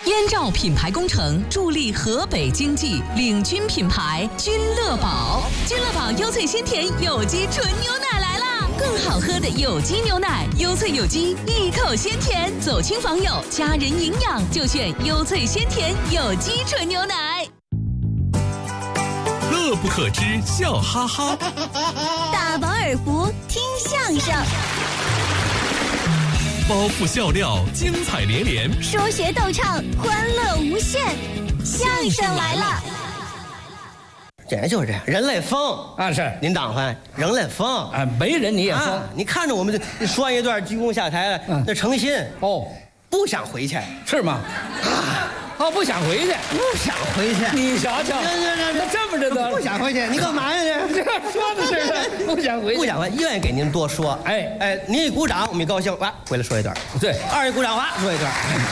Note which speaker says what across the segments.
Speaker 1: 燕赵品牌工程助力河北经济，领军品牌君乐宝。君乐宝优萃鲜甜有机纯牛奶来啦！更好喝的有机牛奶，优萃有机，一口鲜甜。走亲访友，家人营养就选优萃鲜甜有机纯牛奶。
Speaker 2: 乐不可支，笑哈哈。
Speaker 3: 大饱耳福，听相声。
Speaker 2: 包袱笑料，精彩连连；
Speaker 3: 说学逗唱，欢乐无限。相声来了，
Speaker 4: 这就是这样，人来疯
Speaker 5: 啊！是
Speaker 4: 您当番人来疯
Speaker 5: 啊，没人你也疯、
Speaker 4: 你看着我们这说完一段鞠躬下台了，那诚心
Speaker 5: 哦，
Speaker 4: 不想回去
Speaker 5: 是吗？哦，不想回去，
Speaker 4: 不想回去。
Speaker 5: 你瞧瞧，那这么着的，
Speaker 4: 不想回去，你干嘛呀？
Speaker 5: 这说的是不想回去，
Speaker 4: 不想回去，愿意给您多说。哎，您一鼓掌，我们一高兴，哇，回来说一段。
Speaker 5: 对，
Speaker 4: 二一鼓掌，哇，说一段。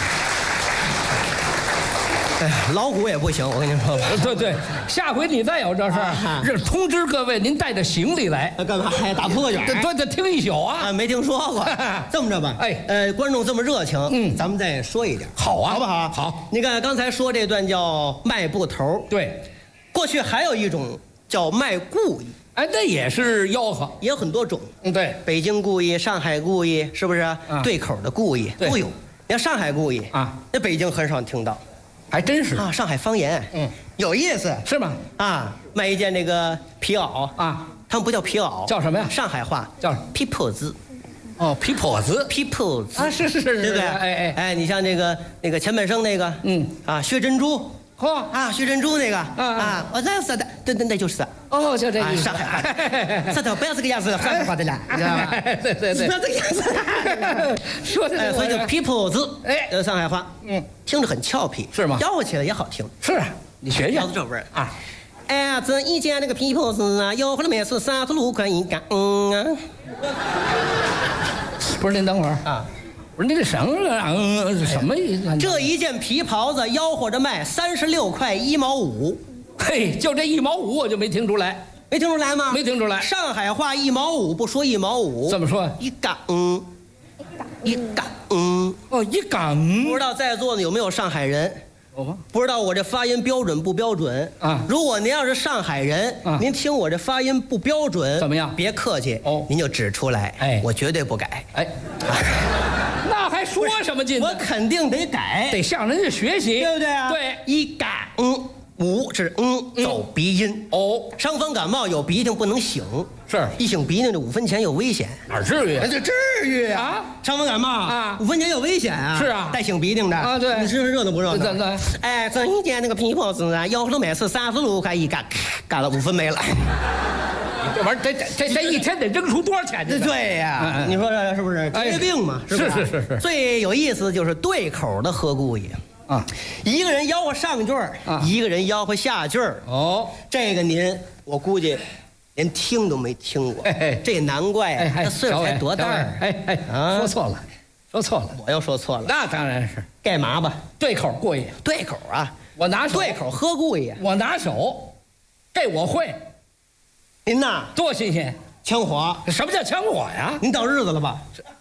Speaker 4: 哎，老鼓也不行，我跟您说吧。
Speaker 5: 对，下回你再有这事儿，这通知各位，您带着行李来。
Speaker 4: 干嘛呀？打扑克卷？
Speaker 5: 对，听一宿啊！
Speaker 4: 没听说过。这么着吧，观众这么热情，咱们再说一点，
Speaker 5: 好啊，
Speaker 4: 好不好？
Speaker 5: 好。
Speaker 4: 你看刚才说这段叫卖布头，
Speaker 5: 对，
Speaker 4: 过去还有一种叫卖故意，
Speaker 5: 哎，那也是吆喝，
Speaker 4: 也有很多种。
Speaker 5: 对，
Speaker 4: 北京故意、上海故意，是不是？对口的故意都有。你看上海故意啊，那北京很少听到。
Speaker 5: 还真是
Speaker 4: 啊，上海方言，有意思，
Speaker 5: 是吗？
Speaker 4: 啊，卖一件那个皮袄
Speaker 5: 啊，
Speaker 4: 他们不叫皮袄，
Speaker 5: 叫什么呀？
Speaker 4: 上海话
Speaker 5: 叫
Speaker 4: 皮袍子。
Speaker 5: 哦，皮袍子，
Speaker 4: 皮袍子
Speaker 5: 啊，是，
Speaker 4: 对不对？哎，你像那个钱本生那个，薛珍珠，
Speaker 5: 嚯
Speaker 4: 啊，薛珍珠那个，我认识的，那就是。
Speaker 5: 哦，就这意思。
Speaker 4: 上海话，这头不要这个样子，上海话的了，你知道吗？
Speaker 5: 对，
Speaker 4: 不要这个样子。
Speaker 5: 说的，
Speaker 4: 所以叫皮袍子，上海话，听着很俏皮，
Speaker 5: 是吗？
Speaker 4: 吆喝起来也好听。
Speaker 5: 是啊，你学学，
Speaker 4: 吆喝这味儿
Speaker 5: 啊。
Speaker 4: 哎，这一件那个皮袍子啊，吆喝了每次36块一杆，
Speaker 5: 不是，您等会儿啊。不是你这什么意思？
Speaker 4: 这一件皮袍子吆喝着卖36块1毛5，
Speaker 5: 嘿，就这1毛5我就没听出来，
Speaker 4: 没听出来吗？
Speaker 5: 没听出来。
Speaker 4: 上海话1毛5不说1毛5，
Speaker 5: 怎么说？
Speaker 4: 一杆，一杆，
Speaker 5: 哦，一杆。
Speaker 4: 不知道在座的有没有上海人？不知道我这发音标准不标准
Speaker 5: 啊？如
Speaker 4: 果您要是上海人，您听我这发音不标准，
Speaker 5: 怎么样？
Speaker 4: 别客气
Speaker 5: 哦，
Speaker 4: 您就指出来，我绝对不改。
Speaker 5: 那还说什么劲？
Speaker 4: 我肯定得改，
Speaker 5: 得向人家学习，
Speaker 4: 对不对啊？
Speaker 5: 对，
Speaker 4: 一杆5是走鼻音
Speaker 5: 哦。
Speaker 4: 伤风感冒有鼻涕不能擤，
Speaker 5: 是
Speaker 4: 一擤鼻涕这5分钱有危险，
Speaker 5: 哪至于？
Speaker 4: 这至于啊？伤风感冒啊，5分钱有危险啊！
Speaker 5: 是啊，
Speaker 4: 带擤鼻涕的啊，对，你是热闹不热闹？
Speaker 5: 对。
Speaker 4: 哎，这一件那个皮袍子啊，吆喝了每次36块一杆，干了5分没了。
Speaker 5: 这玩意儿这一天得扔出多少钱去？
Speaker 4: 对呀，你说这是不是职业病嘛？
Speaker 5: 是。
Speaker 4: 最有意思的就是对口的喝故意啊，一个人吆喝上句儿，一个人吆喝下句儿。
Speaker 5: 哦，
Speaker 4: 这个我估计连听都没听过。这难怪啊，他岁数才多大儿？
Speaker 5: 说错了，
Speaker 4: 我又说错了。
Speaker 5: 那当然是
Speaker 4: 干嘛吧？
Speaker 5: 对口故意，
Speaker 4: 对口啊！
Speaker 5: 我拿手
Speaker 4: 对口喝故意，
Speaker 5: 我拿手，这我会。
Speaker 4: 您呐，
Speaker 5: 多新鲜！
Speaker 4: 枪火？
Speaker 5: 什么叫枪火呀？
Speaker 4: 您到日子了吧？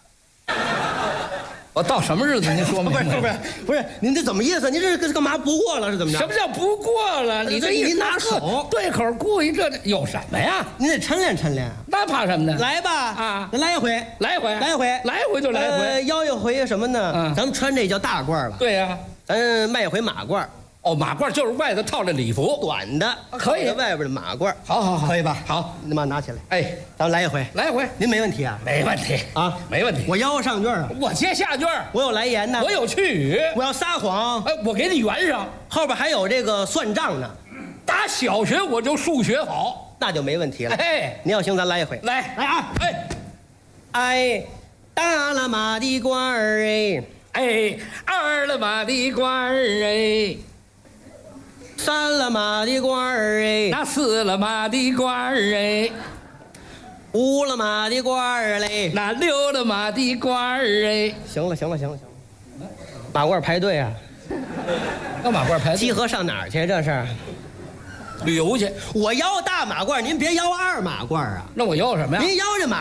Speaker 5: 我到什么日子？您说明白？
Speaker 4: 不是，您这怎么意思？您这干嘛不过了是怎么着？
Speaker 5: 什么叫不过了？你这一
Speaker 4: 拿手
Speaker 5: 对口故意，这有什么呀？
Speaker 4: 您得抻练抻练。
Speaker 5: 那怕什么呢？
Speaker 4: 来吧啊，来一回，
Speaker 5: 来回就来回。
Speaker 4: 吆一回什么呢？咱们穿这叫大褂了。
Speaker 5: 对呀，
Speaker 4: 咱卖一回马褂。
Speaker 5: 哦，马褂就是外头套着礼服，
Speaker 4: 短的，
Speaker 5: 可以。
Speaker 4: 外边的马褂，
Speaker 5: 好，
Speaker 4: 可以吧？
Speaker 5: 好，
Speaker 4: 你把它拿起来。
Speaker 5: 哎，
Speaker 4: 咱们来一回，您没问题啊？
Speaker 5: 没问题
Speaker 4: 啊，
Speaker 5: 没问题。
Speaker 4: 我吆喝上句啊，
Speaker 5: 我接下句，
Speaker 4: 我有来言呢，
Speaker 5: 我有去语，
Speaker 4: 我要撒谎，
Speaker 5: 我给你圆上，
Speaker 4: 后边还有这个算账呢。
Speaker 5: 打小学我就数学好，
Speaker 4: 那就没问题了。您要行，咱来一回，
Speaker 5: 来啊！
Speaker 4: 哎，大了马的褂儿
Speaker 5: 二了马的褂儿
Speaker 4: 3了马的褂儿
Speaker 5: 那4了马的褂儿
Speaker 4: 5了马的褂儿嘞，
Speaker 5: 那6了马的褂儿
Speaker 4: 行了，马褂排队啊，
Speaker 5: 那马褂排队
Speaker 4: 集合上哪儿去？这是
Speaker 5: 旅游去。
Speaker 4: 我吆大马褂，您别吆二马褂啊。
Speaker 5: 那我吆什么呀？
Speaker 4: 您吆这马